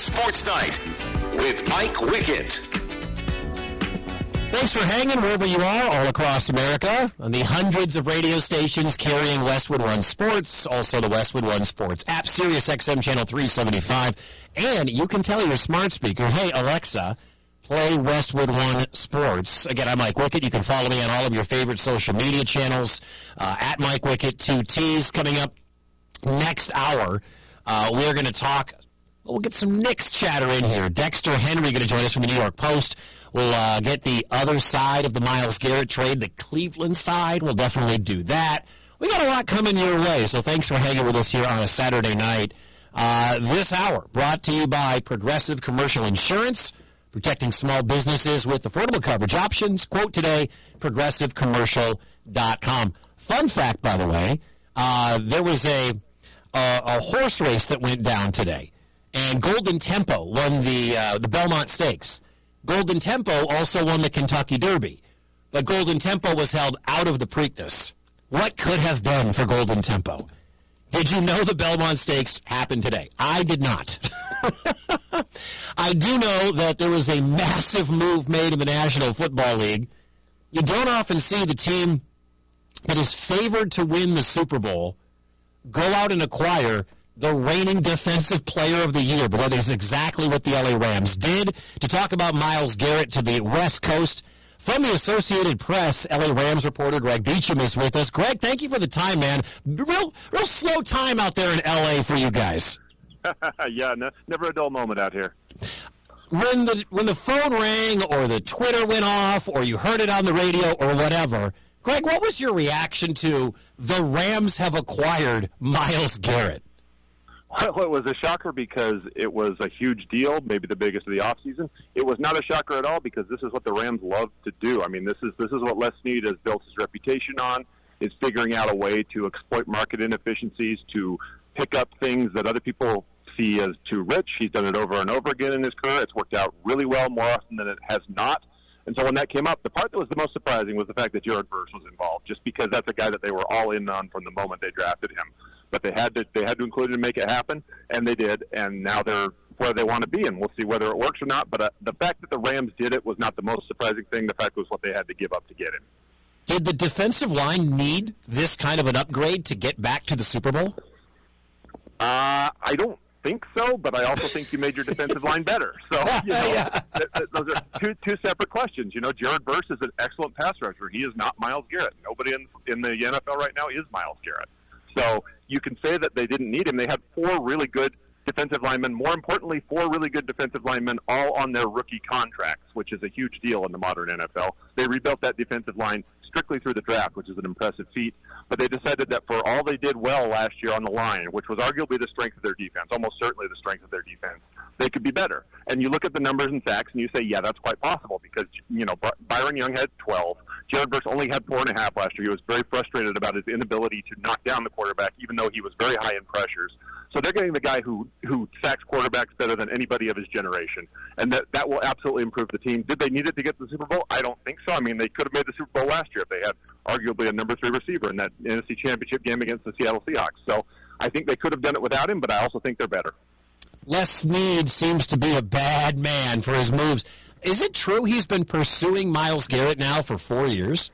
Sports Night with Mike Wickett. Thanks for hanging wherever you are all across America on the hundreds of radio stations carrying Westwood One Sports, also the Westwood One Sports app, Sirius XM Channel 375, and you can tell your smart speaker, hey, Alexa, play Westwood One Sports. Again, I'm Mike Wickett. You can follow me on all of your favorite social media channels, at Mike Wickett 2Ts. Coming up next hour, we're going to talk, we'll get some Knicks chatter in here. Dexter Henry going to join us from the New York Post. We'll get the other side of the Myles Garrett trade, the Cleveland side. We'll definitely do that. We got a lot coming your way, so thanks for hanging with us here on a Saturday night. This hour brought to you by Progressive Commercial Insurance, protecting small businesses with affordable coverage options. Quote today, progressivecommercial.com. Fun fact, by the way, there was a horse race that went down today, and Golden Tempo won the Belmont Stakes. Golden Tempo also won the Kentucky Derby, but Golden Tempo was held out of the Preakness. What could have been for Golden Tempo? Did you know the Belmont Stakes happened today? I did not. I do know that there was a massive move made in the National Football League. You don't often see the team that is favored to win the Super Bowl go out and acquire the reigning Defensive Player of the Year, but that is exactly what the LA Rams did. To talk about Myles Garrett to the West Coast, from the Associated Press, LA Rams reporter Greg Beacham is with us. Greg, thank you for the time, man. Real slow time out there in LA for you guys. Yeah, never a dull moment out here. When the phone rang or the Twitter went off or you heard it on the radio or whatever, Greg, what was your reaction to the Rams have acquired Myles Garrett? Well, it was a shocker because it was a huge deal, maybe the biggest of the offseason. It was not a shocker at all because this is what the Rams love to do. I mean, this is what Les Snead has built his reputation on, is figuring out a way to exploit market inefficiencies, to pick up things that other people see as too rich. He's done it over and over again in his career. It's worked out really well, more often than it has not. And so when that came up, the part that was the most surprising was the fact that Jared Verse was involved, just because that's a guy that they were all in on from the moment they drafted him. But they had to include him to make it happen, and they did, and now they're where they want to be, and we'll see whether it works or not. But the fact that the Rams did it was not the most surprising thing. The fact was what they had to give up to get him. Did the defensive line need this kind of an upgrade to get back to the Super Bowl? I don't think so, but I also think you made your defensive line better. So, those are two separate questions. You know, Jared Verse is an excellent pass rusher. He is not Myles Garrett. Nobody in the NFL right now is Myles Garrett. So you can say that they didn't need him. They had four really good defensive linemen. More importantly, four really good defensive linemen all on their rookie contracts, which is a huge deal in the modern NFL. They rebuilt that defensive line strictly through the draft, which is an impressive feat. But they decided that for all they did well last year on the line, which was arguably the strength of their defense, almost certainly the strength of their defense, they could be better. And you look at the numbers and sacks, and you say, yeah, that's quite possible because, you know, Byron Young had 12. Jared Verse only had 4.5 last year. He was very frustrated about his inability to knock down the quarterback, even though he was very high in pressures. So they're getting the guy who sacks quarterbacks better than anybody of his generation, and that will absolutely improve the team. Did they need it to get to the Super Bowl? I don't think so. I mean, they could have made the Super Bowl last year if they had arguably a number 3 receiver in that NFC Championship game against the Seattle Seahawks. So I think they could have done it without him, but I also think they're better. Les Snead seems to be a bad man for his moves. Is it true he's been pursuing Myles Garrett now for 4 years?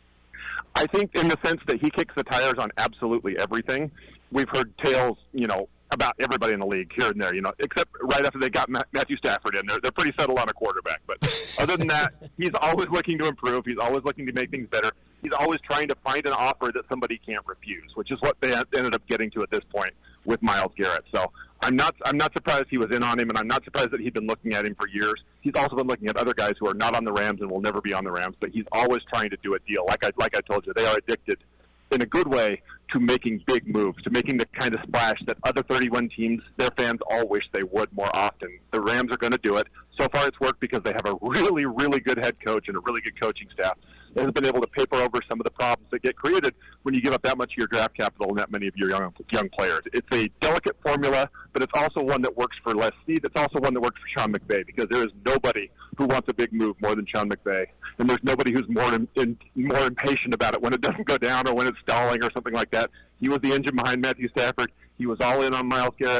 I think in the sense that he kicks the tires on absolutely everything. We've heard tales, you know, about everybody in the league here and there, you know, except right after they got Matthew Stafford in. They're pretty settled on a quarterback. But other than that, he's always looking to improve. He's always looking to make things better. He's always trying to find an offer that somebody can't refuse, which is what they ended up getting to at this point with Myles Garrett. So I'm not surprised he was in on him, and I'm not surprised that he'd been looking at him for years. He's also been looking at other guys who are not on the Rams and will never be on the Rams, but he's always trying to do a deal. Like I told you, they are addicted in a good way to making big moves, to making the kind of splash that other 31 teams, their fans all wish they would more often. The Rams are going to do it. So far it's worked because they have a really, really good head coach and a really good coaching staff that has been able to paper over some of the problems that get created when you give up that much of your draft capital and that many of your young players. It's a delicate formula, but it's also one that works for Les Snead. It's also one that works for Sean McVay because there is nobody who wants a big move more than Sean McVay. And there's nobody who's more impatient about it when it doesn't go down or when it's stalling or something like that. He was the engine behind Matthew Stafford. He was all in on Myles Garrett.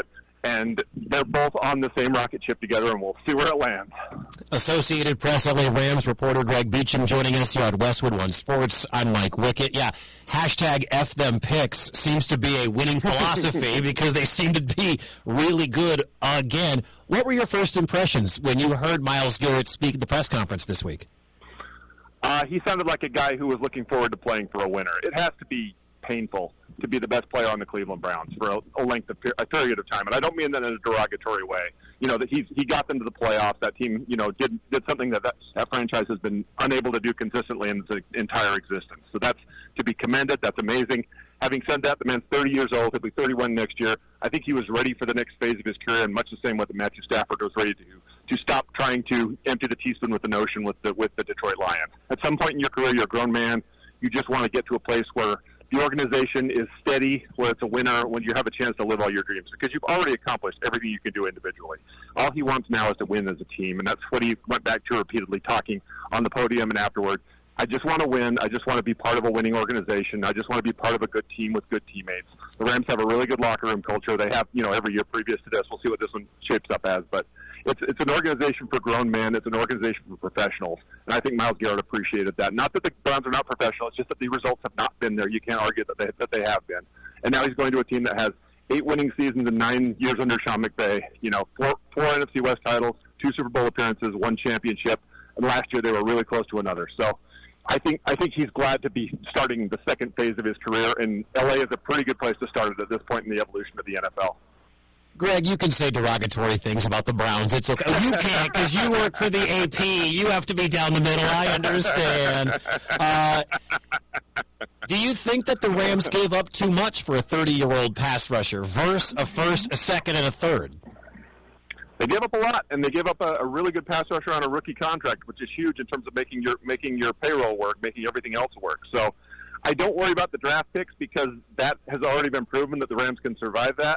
and they're both on the same rocket ship together, and we'll see where it lands. Associated Press LA Rams reporter Greg Beacham joining us here at Westwood One Sports. I'm Mike Wickett. Yeah, hashtag F them picks seems to be a winning philosophy because they seem to be really good again. What were your first impressions when you heard Myles Garrett speak at the press conference this week? He sounded like a guy who was looking forward to playing for a winner. It has to be painful to be the best player on the Cleveland Browns for a period of time, and I don't mean that in a derogatory way. You know, that he got them to the playoffs. That team, you know, did something that franchise has been unable to do consistently in its entire existence. So that's to be commended. That's amazing. Having said that, the man's 30 years old. He'll be 31 next year. I think he was ready for the next phase of his career, and much the same way that Matthew Stafford was ready to stop trying to empty the teaspoon with the notion with the Detroit Lions. At some point in your career, you're a grown man. You just want to get to a place where the organization is steady, where it's a winner, when you have a chance to live all your dreams, because you've already accomplished everything you can do individually. All he wants now is to win as a team, and that's what he went back to repeatedly, talking on the podium and afterward. I just want to win. I just want to be part of a winning organization. I just want to be part of a good team with good teammates. The Rams have a really good locker room culture. They have, you know, every year previous to this. We'll see what this one shapes up as, but it's an organization for grown men. It's an organization for professionals, and I think Myles Garrett appreciated that. Not that the Browns are not professional. It's just that the results have not been there. You can't argue that they have been. And now he's going to a team that has 8 winning seasons in 9 years under Sean McVay. You know, 4 NFC West titles, 2 Super Bowl appearances, 1 championship, and last year they were really close to another. So I think he's glad to be starting the second phase of his career, and LA is a pretty good place to start it at this point in the evolution of the NFL. Greg, you can say derogatory things about the Browns. It's okay. You can't because you work for the AP. You have to be down the middle. I understand. Do you think that the Rams gave up too much for a 30-year-old pass rusher versus a first, a second, and a third? They gave up a lot, and they gave up a really good pass rusher on a rookie contract, which is huge in terms of making your payroll work, making everything else work. So I don't worry about the draft picks because that has already been proven that the Rams can survive that.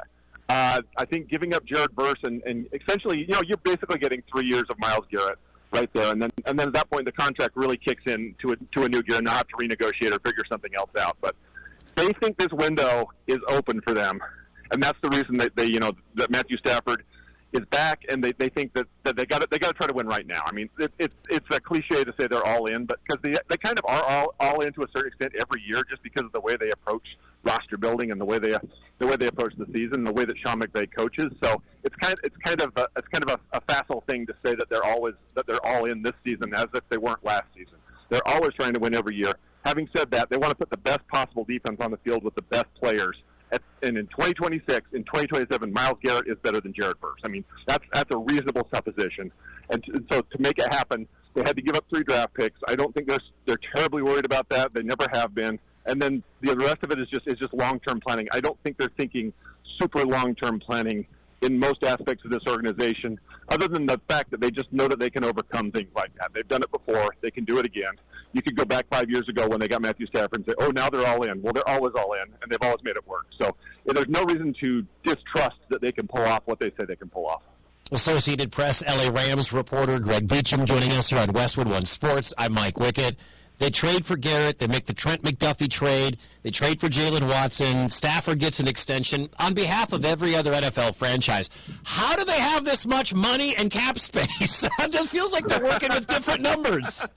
I think giving up Jared Verse and essentially, you know, you're basically getting 3 years of Myles Garrett right there, and then at that point the contract really kicks in to a new gear, and they'll have to renegotiate or figure something else out. But they think this window is open for them, and that's the reason that that Matthew Stafford is back, and they think that they got to try to win right now. I mean, it's a cliche to say they're all in, but because they kind of are all in to a certain extent every year, just because of the way they approach roster building and the way they approach the season, and the way that Sean McVay coaches. So it's kind of a facile thing to say that they're all in this season as if they weren't last season. They're always trying to win every year. Having said that, they want to put the best possible defense on the field with the best players. And in 2026, in 2027, Myles Garrett is better than Jared Verse. I mean, that's a reasonable supposition. And so to make it happen, they had to give up 3 draft picks. I don't think they're terribly worried about that. They never have been. And then the rest of it is just long-term planning. I don't think they're thinking super long-term planning in most aspects of this organization, other than the fact that they just know that they can overcome things like that. They've done it before. They can do it again. You could go back 5 years ago when they got Matthew Stafford and say, oh, now they're all in. Well, they're always all in, and they've always made it work. So there's no reason to distrust that they can pull off what they say they can pull off. Associated Press LA Rams reporter Greg Beacham joining us here on Westwood One Sports. I'm Mike Wickett. They trade for Garrett. They make the Trent McDuffie trade. They trade for Jalen Watson. Stafford gets an extension. On behalf of every other NFL franchise, how do they have this much money and cap space? It just feels like they're working with different numbers.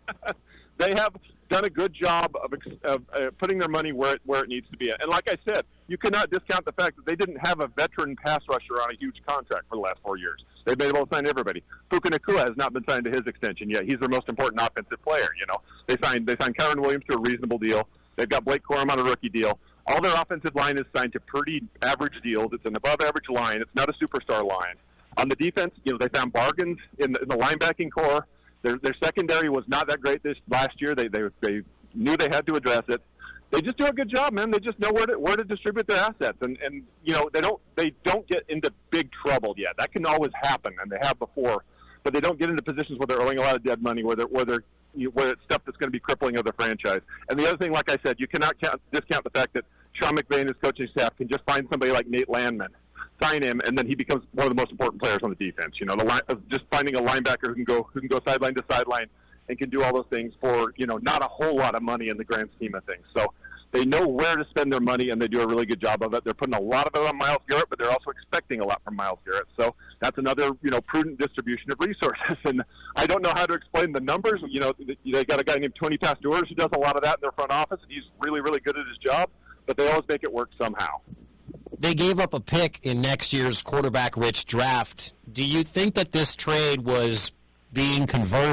They have done a good job of putting their money where it needs to be. And like I said, you cannot discount the fact that they didn't have a veteran pass rusher on a huge contract for the last 4 years. They've been able to sign everybody. Puka Nacua has not been signed to his extension yet. He's their most important offensive player. You know, they signed Kyron Williams to a reasonable deal. They've got Blake Corum on a rookie deal. All their offensive line is signed to pretty average deals. It's an above-average line. It's not a superstar line. On the defense, they found bargains in the linebacking core. Their secondary was not that great this last year. They knew they had to address it. They just do a good job, man. They just know where to distribute their assets, and they don't get into big trouble yet. That can always happen, and they have before, but they don't get into positions where they're owing a lot of dead money, where it's stuff that's going to be crippling of the franchise. And the other thing, like I said, you cannot discount the fact that Sean McVay and his coaching staff can just find somebody like Nate Landman, sign him, and then he becomes one of the most important players on the defense. Just finding a linebacker who can go sideline to sideline and can do all those things for not a whole lot of money in the grand scheme of things. So They know where to spend their money, and they do a really good job of it. They're putting a lot of it on Myles Garrett, but they're also expecting a lot from Myles Garrett. So that's another, prudent distribution of resources. And I don't know how to explain the numbers. They got a guy named Tony Pastores who does a lot of that in their front office, and he's really, really good at his job. But they always make it work somehow. They gave up a pick in next year's quarterback-rich draft. Do you think that this trade was being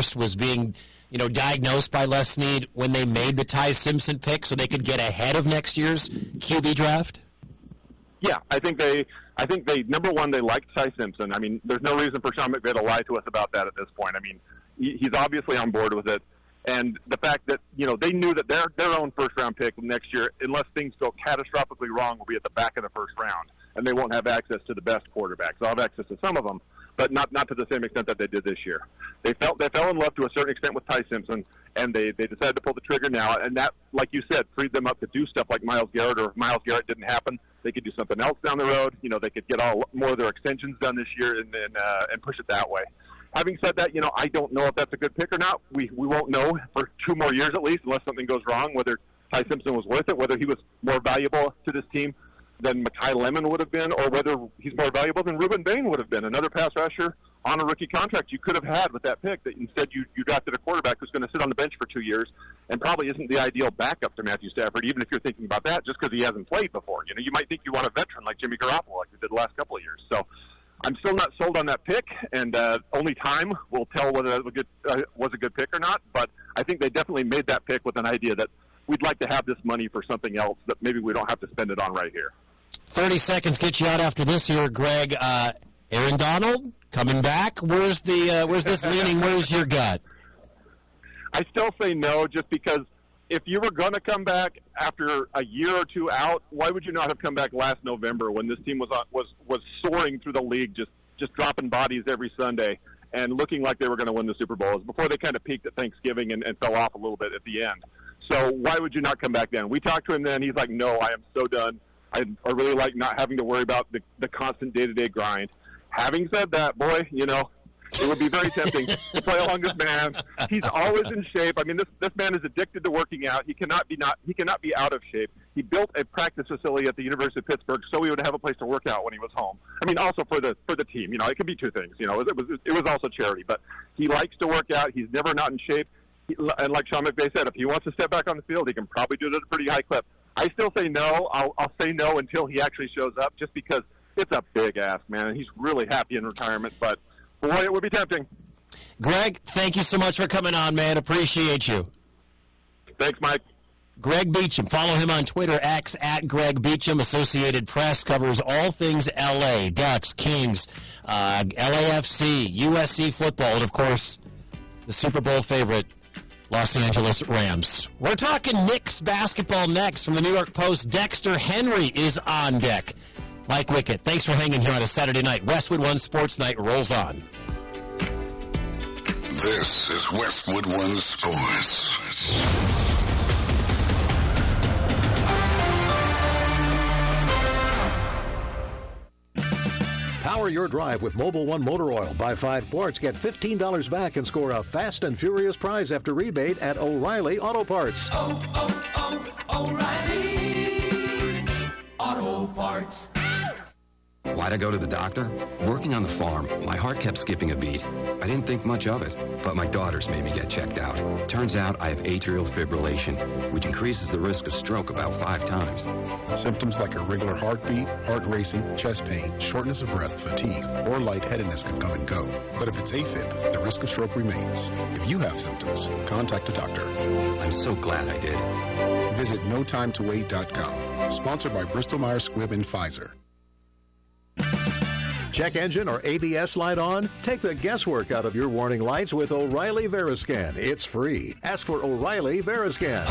diagnosed by Les Snead when they made the Ty Simpson pick so they could get ahead of next year's QB draft? Yeah, I think they number one, they liked Ty Simpson. I mean, there's no reason for Sean McVay to lie to us about that at this point. I mean, he's obviously on board with it. And the fact that, they knew that their own first-round pick next year, unless things go catastrophically wrong, will be at the back of the first round. And they won't have access to the best quarterbacks. They'll have access to some of them, but not to the same extent that they did this year. They fell in love to a certain extent with Ty Simpson, and they decided to pull the trigger now. And that, like you said, freed them up to do stuff like Myles Garrett, or if Myles Garrett didn't happen, they could do something else down the road. They could get more of their extensions done this year and push it that way. Having said that, I don't know if that's a good pick or not. We won't know for 2 more years at least, unless something goes wrong, whether Ty Simpson was worth it, whether he was more valuable to this team than Mekhi Lemon would have been, or whether he's more valuable than Ruben Bain would have been, another pass rusher on a rookie contract you could have had with that pick, that instead you drafted a quarterback who's going to sit on the bench for 2 years and probably isn't the ideal backup to Matthew Stafford, even if you're thinking about that, just because he hasn't played before. You might think you want a veteran like Jimmy Garoppolo, like we did the last couple of years. So I'm still not sold on that pick, and only time will tell whether that was a good pick or not. But I think they definitely made that pick with an idea that we'd like to have this money for something else that maybe we don't have to spend it on right here. 30 seconds get you out after this here, Greg. Aaron Donald coming back. Where's this leaning? Where's your gut? I still say no, just because if you were going to come back after a year or two out, why would you not have come back last November when this team was soaring through the league, just dropping bodies every Sunday and looking like they were going to win the Super Bowl? It was before they kind of peaked at Thanksgiving and fell off a little bit at the end. So why would you not come back then? We talked to him then. He's like, no, I am so done. I really like not having to worry about the constant day-to-day grind. Having said that, boy, it would be very tempting to play along this man. He's always in shape. I mean, this man is addicted to working out. He cannot be out of shape. He built a practice facility at the University of Pittsburgh so he would have a place to work out when he was home. I mean, also for the team. It could be two things. It was also charity, but he likes to work out. He's never not in shape. And like Sean McVay said, if he wants to step back on the field, he can probably do it at a pretty high clip. I still say no. I'll say no until he actually shows up, just because it's a big ask, man. And he's really happy in retirement, but boy, it would be tempting. Greg, thank you so much for coming on, man. Appreciate you. Thanks, Mike. Greg Beacham. Follow him on Twitter, X at Greg Beacham. Associated Press covers all things L.A., Ducks, Kings, LAFC, USC football, and, of course, the Super Bowl favorite, Los Angeles Rams. We're talking Knicks basketball next. From the New York Post, Dexter Henry is on deck. Mike Wickett, thanks for hanging here on a Saturday night. Westwood One Sports Night rolls on. This is Westwood One Sports. Power your drive with Mobil 1 Motor Oil. Buy 5 quarts, get $15 back, and score a fast and furious prize after rebate at O'Reilly Auto Parts. O'Reilly Auto Parts. Why'd I go to the doctor? Working on the farm, my heart kept skipping a beat. I didn't think much of it, but my daughters made me get checked out. Turns out I have atrial fibrillation, which increases the risk of stroke about 5 times. Symptoms like irregular heartbeat, heart racing, chest pain, shortness of breath, fatigue, or lightheadedness can come and go. But if it's AFib, the risk of stroke remains. If you have symptoms, contact a doctor. I'm so glad I did. Visit NoTimeToWait.com. Sponsored by Bristol-Myers Squibb and Pfizer. Check engine or ABS light on? Take the guesswork out of your warning lights with O'Reilly Veriscan. It's free. Ask for O'Reilly Veriscan.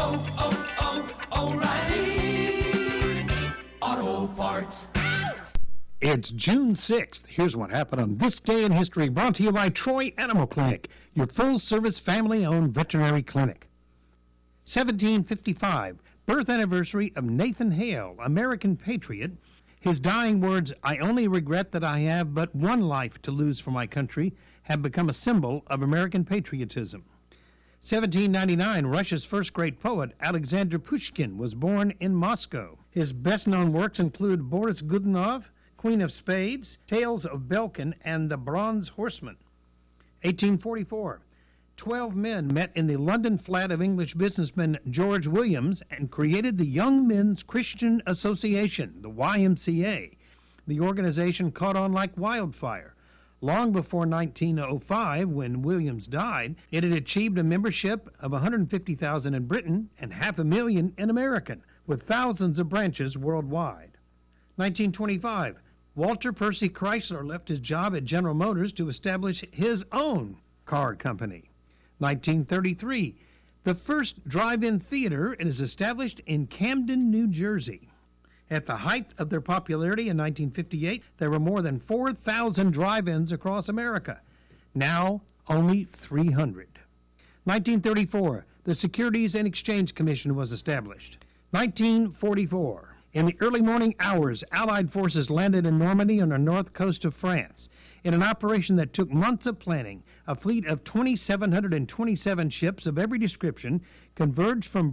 O'Reilly Auto Parts. It's June 6th. Here's what happened on this day in history, brought to you by Troy Animal Clinic, your full-service family-owned veterinary clinic. 1755, birth anniversary of Nathan Hale, American patriot. His dying words, "I only regret that I have but one life to lose for my country," have become a symbol of American patriotism. 1799, Russia's first great poet, Alexander Pushkin, was born in Moscow. His best-known works include Boris Godunov, Queen of Spades, Tales of Belkin, and The Bronze Horseman. 1844, 12 men met in the London flat of English businessman George Williams and created the Young Men's Christian Association, the YMCA. The organization caught on like wildfire. Long before 1905, when Williams died, it had achieved a membership of 150,000 in Britain and 500,000 in America, with thousands of branches worldwide. 1925, Walter Percy Chrysler left his job at General Motors to establish his own car company. 1933, the first drive-in theater is established in Camden, New Jersey. At the height of their popularity in 1958, there were more than 4,000 drive-ins across America. Now, only 300. 1934, the Securities and Exchange Commission was established. 1944, in the early morning hours, Allied forces landed in Normandy on the north coast of France. In an operation that took months of planning, a fleet of 2,727 ships of every description converged from